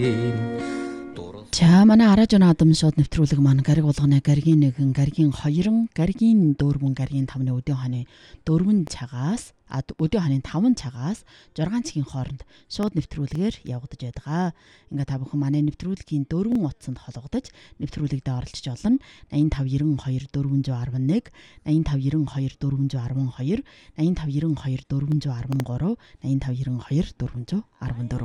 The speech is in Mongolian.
За манай аражна адам шууд нэвтрүүлэг маань гариг болгоно гаригийн 1 гаригийн 2 гаригийн 4 гаригийн 5-ны өдөө ханы 4 цагаас өдөө ханы 5 цагаас 6 цагийн хооронд шууд нэвтрүүлгээр явагдаж байдаг. Ингээ та бүхэн манай нэвтрүүлгийн 4 утсанд холбогдож нэвтрүүлэгт оролцож олно. 8592 411 8592 412 8592 413 8592 414